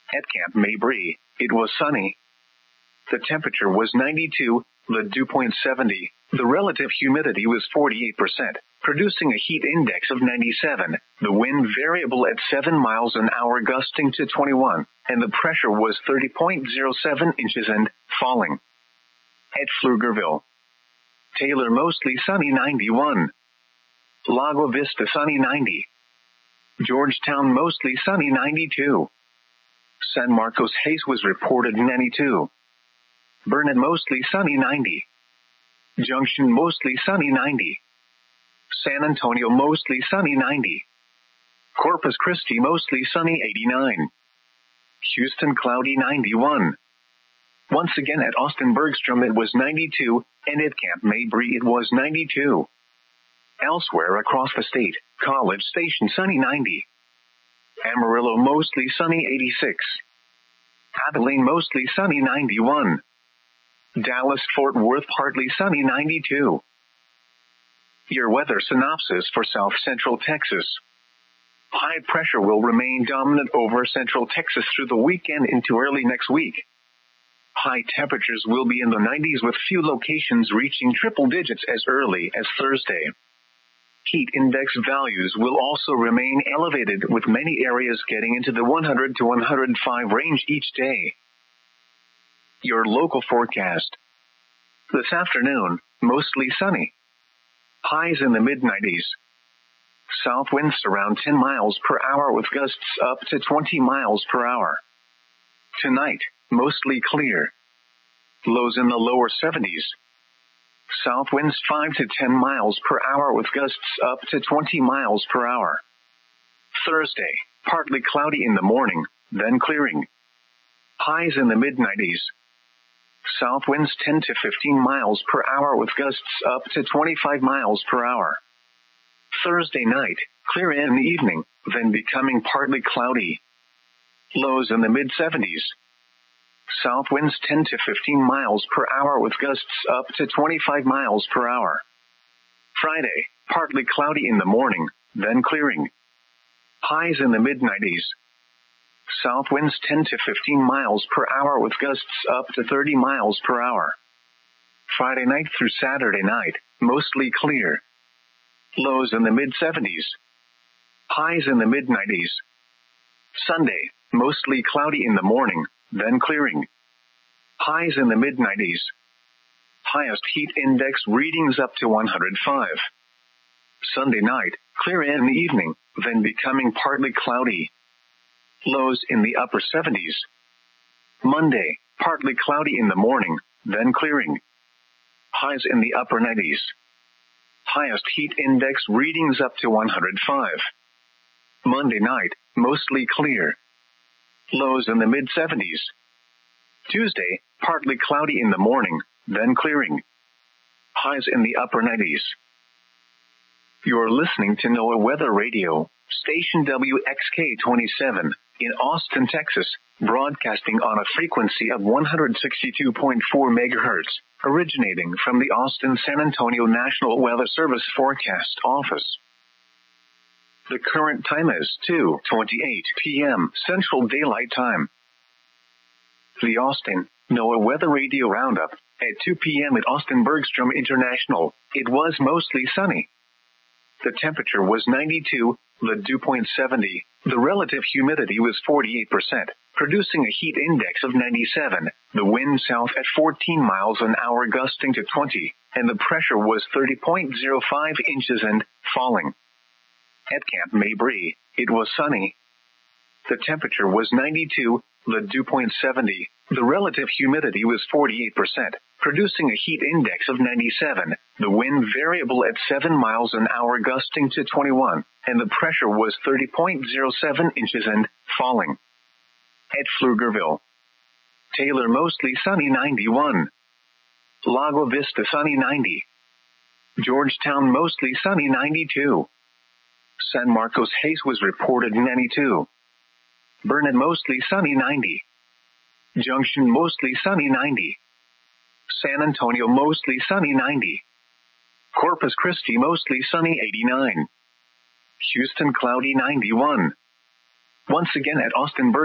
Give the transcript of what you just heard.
At Camp Mabry, it was sunny. The temperature was 92, the dew point 70, the relative humidity was 48%, producing a heat index of 97, the wind variable at 7 miles an hour gusting to 21, and the pressure was 30.07 inches and falling. At Pflugerville, Taylor mostly sunny 91. Lago Vista sunny 90. Georgetown mostly sunny 92. San Marcos Hayes was reported 92. Burnet mostly sunny 90. Junction mostly sunny 90. San Antonio mostly sunny 90. Corpus Christi mostly sunny 89. Houston cloudy 91. Once again at Austin Bergstrom it was 92, and at Camp Mabry it was 92. Elsewhere across the state, College Station sunny 90. Amarillo mostly sunny 86. Abilene mostly sunny 91. Dallas-Fort Worth partly sunny 92. Your weather synopsis for South Central Texas. High pressure will remain dominant over Central Texas through the weekend into early next week. High temperatures will be in the 90s with few locations reaching triple digits as early as Thursday. Heat index values will also remain elevated with many areas getting into the 100 to 105 range each day. Your local forecast. This afternoon, mostly sunny. Highs in the mid-90s. South winds around 10 miles per hour with gusts up to 20 miles per hour. Tonight, mostly clear. Lows in the lower 70s. South winds 5 to 10 miles per hour with gusts up to 20 miles per hour. Thursday, partly cloudy in the morning, then clearing. Highs in the mid-90s. South winds 10 to 15 miles per hour with gusts up to 25 miles per hour. Thursday night, clear in the evening, then becoming partly cloudy. Lows in the mid-70s. South winds 10 to 15 miles per hour with gusts up to 25 miles per hour. Friday, partly cloudy in the morning, then clearing. Highs in the mid-90s. South winds 10 to 15 miles per hour with gusts up to 30 miles per hour. Friday night through Saturday night, mostly clear. Lows in the mid-70s. Highs in the mid-90s. Sunday, mostly cloudy in the morning, then clearing. Highs in the mid-90s. Highest heat index readings up to 105. Sunday night, clear in the evening, then becoming partly cloudy. Lows in the upper 70s. Monday, partly cloudy in the morning, then clearing. Highs in the upper 90s. Highest heat index readings up to 105. Monday night, mostly clear. Lows in the mid-70s. Tuesday, partly cloudy in the morning, then clearing. Highs in the upper 90s. You're listening to NOAA Weather Radio, station WXK-27, in Austin, Texas, broadcasting on a frequency of 162.4 megahertz, originating from the Austin-San Antonio National Weather Service Forecast Office. The current time is 2:28 p.m. Central Daylight Time. The Austin NOAA Weather Radio Roundup at 2 p.m. at Austin Bergstrom International. It was mostly sunny. The temperature was 92, the dew point 70, the relative humidity was 48%, producing a heat index of 97, the wind south at 14 miles an hour gusting to 20, and the pressure was 30.05 inches and falling. At Camp Mabry, it was sunny. The temperature was 92, the dew point 70, the relative humidity was 48%, producing a heat index of 97, the wind variable at 7 miles an hour gusting to 21, and the pressure was 30.07 inches and falling. At Pflugerville, Taylor mostly sunny 91. Lago Vista sunny 90. Georgetown mostly sunny 92. San Marcos Hayes was reported 92. Burnet mostly sunny 90. Junction mostly sunny 90. San Antonio mostly sunny 90. Corpus Christi mostly sunny 89. Houston cloudy 91. Once again at Austin